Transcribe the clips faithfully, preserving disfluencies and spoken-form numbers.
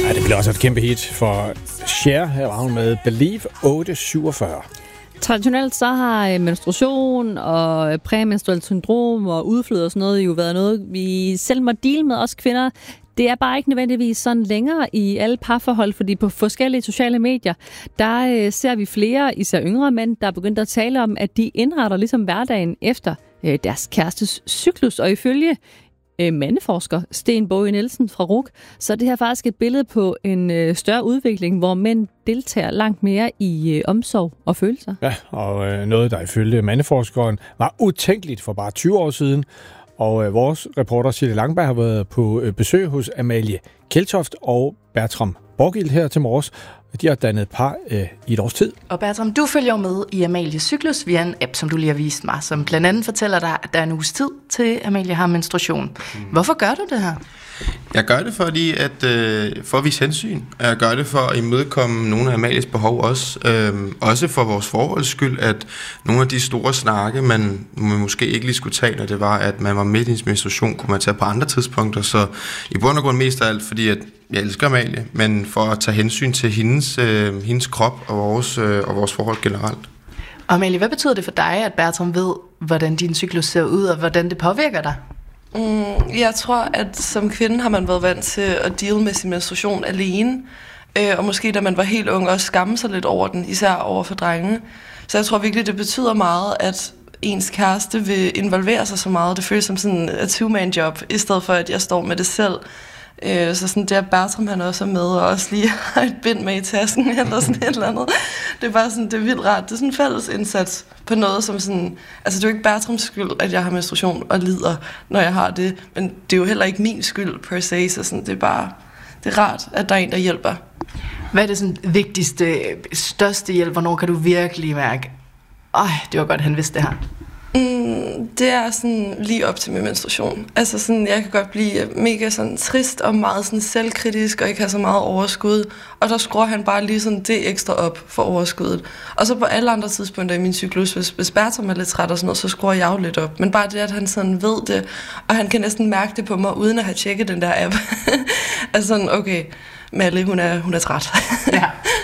Ja, det blev også et kæmpe hit for Cher. Her var hun med Believe otte syvogfyrre. Traditionelt så har menstruation og præmenstruelt syndrom og udflød og sådan noget jo været noget, vi selv må deale med, os kvinder. Det er bare ikke nødvendigvis sådan længere i alle parforhold, fordi på forskellige sociale medier, der øh, ser vi flere, især yngre mænd, der er begyndt at tale om, at de indretter ligesom hverdagen efter øh, deres kærestes cyklus. Og ifølge øh, mandeforsker Sten Boge Nielsen fra R U C, så er det her faktisk et billede på en øh, større udvikling, hvor mænd deltager langt mere i øh, omsorg og følelser. Ja, og øh, noget, der ifølge mandeforskeren var utænkeligt for bare tyve år siden. Og øh, vores reporter Silje Langberg har været på øh, besøg hos Amalie Kjeldtoft og Bertram Borghild her til morges. De har dannet par øh, i et års tid. Og Bertram, du følger jo med i Amalies cyklus via en app, som du lige har vist mig, som blandt andet fortæller dig, at der er en uges tid til Amalie har menstruation. Mm. Hvorfor gør du det her? Jeg gør det, fordi at, øh, for at vise hensyn. Jeg gør det for at imødekomme nogle af Amalies behov også. Øh, også for vores forholds skyld, at nogle af de store snakke, man, man måske ikke lige skulle tage, når det var, at man var midt i en menstruation, kunne man tage på andre tidspunkter. Så i bund og grund mest af alt, fordi at jeg elsker Amalie, men for at tage hensyn til hendes, øh, hendes krop og vores, øh, og vores forhold generelt. Og Amalie, hvad betyder det for dig, at Bertram ved, hvordan din cyklus ser ud, og hvordan det påvirker dig? Mm, jeg tror, at som kvinde har man været vant til at deal med sin menstruation alene, øh, og måske da man var helt ung også skamme sig lidt over den, især over for drenge. Så jeg tror virkelig, det betyder meget, at ens kæreste vil involvere sig så meget. Det føles som sådan et two-man job, i stedet for at jeg står med det selv. Øh, så sådan det at Bertram han også er med, og også lige har et bind med i tasken, eller sådan et eller andet. Det er bare sådan, det er vildt rart. Det er sådan en fælles indsats på noget, som sådan, altså det er jo ikke Bertrams skyld, at jeg har menstruation og lider, når jeg har det, men det er jo heller ikke min skyld per se, så sådan, det er bare, det er rart, at der er en, der hjælper. Hvad er det sådan vigtigste, største hjælp, hvornår kan du virkelig mærke, ej, det var godt, han vidste det her? Mm, det er sådan lige op til min menstruation. Altså sådan, jeg kan godt blive mega sådan trist og meget sådan selvkritisk og ikke have så meget overskud. Og der skruer han bare lige sådan det ekstra op for overskuddet. Og så på alle andre tidspunkter i min cyklus, hvis, hvis Bertram er lidt træt og sådan noget, så skruer jeg jo lidt op. Men bare det, at han sådan ved det, og han kan næsten mærke det på mig, uden at have tjekket den der app. Altså sådan, okay, Malle, hun er, hun er træt. Ja.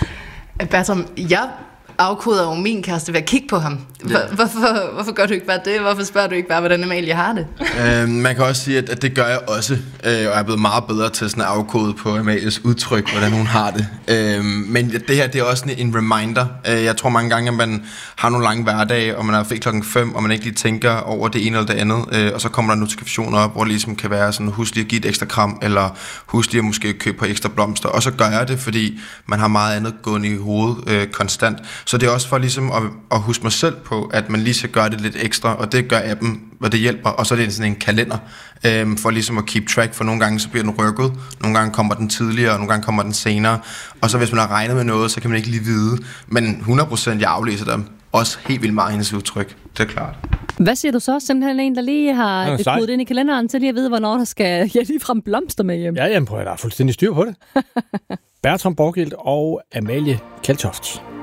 Bertram, jeg afkoder jo min kæreste ved at kigge på ham. Hvor, ja. hvorfor, hvorfor gør du ikke bare det? Hvorfor spørger du ikke bare, hvordan Amalie har det? Øh, man kan også sige, at, at det gør jeg også, øh, og jeg er blevet meget bedre til sådan at afkode på Amalies udtryk, hvordan hun har det. Øh, men det her, det er også en reminder. Øh, jeg tror mange gange, at man har nogle lange hverdage, og man er fri klokken fem, og man ikke lige tænker over det ene eller det andet, øh, og så kommer der notifikationer op, hvor det ligesom kan være sådan, husk lige at give et ekstra kram, eller husk lige at måske købe på ekstra blomster, og så gør jeg det, fordi man har meget andet gående i hovedet øh, konstant. Så det er også for ligesom at, at huske mig selv på, at man lige skal gøre det lidt ekstra, og det gør appen, hvor det hjælper, og så er det sådan en kalender, øhm, for ligesom at keep track, for nogle gange så bliver den rykket, nogle gange kommer den tidligere, og nogle gange kommer den senere, og så hvis man har regnet med noget, så kan man ikke lige vide, men hundrede procent jeg aflæser dem, også helt vildt meget hendes udtryk, det er klart. Hvad siger du så? Simpelthen en, der lige har kodet ind i kalenderen, til lige at vide, hvornår der skal ja, lige frem blomster med hjem. Ja, jamen prøv at der er fuldstændig styr på det. Bertram Borghild og Amalie Kjeldtoft.